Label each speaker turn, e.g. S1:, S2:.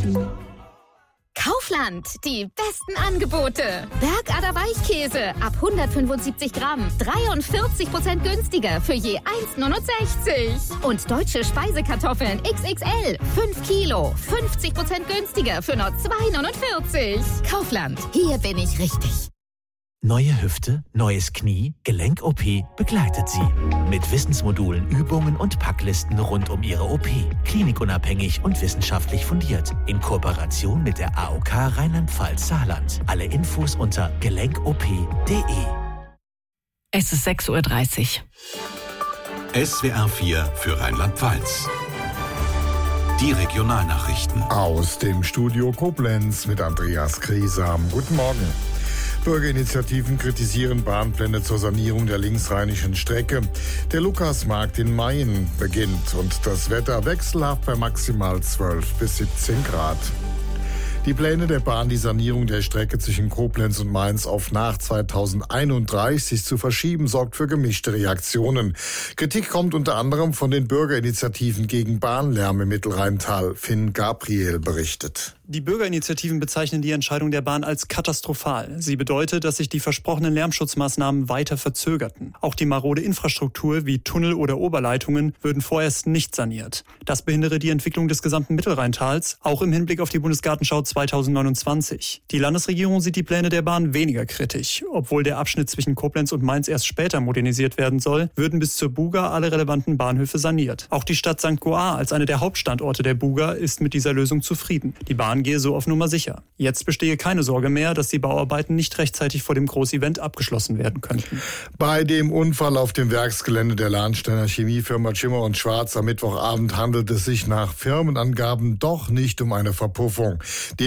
S1: Kaufland, die besten Angebote. Bergader Weichkäse ab 175 Gramm, 43% günstiger für je 1,69. Und deutsche Speisekartoffeln XXL, 5 Kilo, 50% günstiger für nur 2,49. Kaufland, hier bin ich richtig.
S2: Neue Hüfte, neues Knie, Gelenk-OP begleitet Sie. Mit Wissensmodulen, Übungen und Packlisten rund um Ihre OP. Klinikunabhängig und wissenschaftlich fundiert. In Kooperation mit der AOK Rheinland-Pfalz-Saarland. Alle Infos unter gelenkop.de.
S3: Es ist 6:30 Uhr.
S4: SWR 4 für Rheinland-Pfalz. Die Regionalnachrichten.
S5: Aus dem Studio Koblenz mit Andreas Griesam. Guten Morgen. Bürgerinitiativen kritisieren Bahnpläne zur Sanierung der linksrheinischen Strecke. Der Lukasmarkt in Mayen beginnt und das Wetter wechselhaft bei maximal 12 bis 17 Grad. Die Pläne der Bahn, die Sanierung der Strecke zwischen Koblenz und Mainz auf nach 2031 zu verschieben, sorgt für gemischte Reaktionen. Kritik kommt unter anderem von den Bürgerinitiativen gegen Bahnlärm im Mittelrheintal. Finn Gabriel berichtet.
S6: Die Bürgerinitiativen bezeichnen die Entscheidung der Bahn als katastrophal. Sie bedeutet, dass sich die versprochenen Lärmschutzmaßnahmen weiter verzögerten. Auch die marode Infrastruktur wie Tunnel oder Oberleitungen würden vorerst nicht saniert. Das behindere die Entwicklung des gesamten Mittelrheintals, auch im Hinblick auf die Bundesgartenschau 2029. Die Landesregierung sieht die Pläne der Bahn weniger kritisch. Obwohl der Abschnitt zwischen Koblenz und Mainz erst später modernisiert werden soll, würden bis zur Buga alle relevanten Bahnhöfe saniert. Auch die Stadt St. Goar als eine der Hauptstandorte der Buga ist mit dieser Lösung zufrieden. Die Bahn gehe so auf Nummer sicher. Jetzt bestehe keine Sorge mehr, dass die Bauarbeiten nicht rechtzeitig vor dem Großevent abgeschlossen werden könnten.
S5: Bei dem Unfall auf dem Werksgelände der Lahnsteiner Chemiefirma Schimmer & Schwarz am Mittwochabend handelt es sich nach Firmenangaben doch nicht um eine Verpuffung.